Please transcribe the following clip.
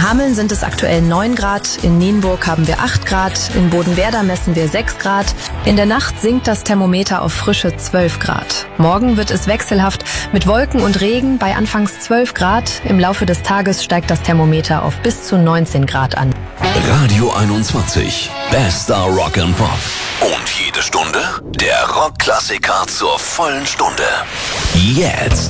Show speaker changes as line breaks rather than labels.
In Hameln sind es aktuell 9 Grad, in Nienburg haben wir 8 Grad, in Bodenwerder messen wir 6 Grad. In der Nacht sinkt das Thermometer auf frische 12 Grad. Morgen wird es wechselhaft mit Wolken und Regen bei anfangs 12 Grad. Im Laufe des Tages steigt das Thermometer auf bis zu 19 Grad an.
Radio 21, bester Rock and Pop. Und jede Stunde der Rockklassiker zur vollen Stunde. Jetzt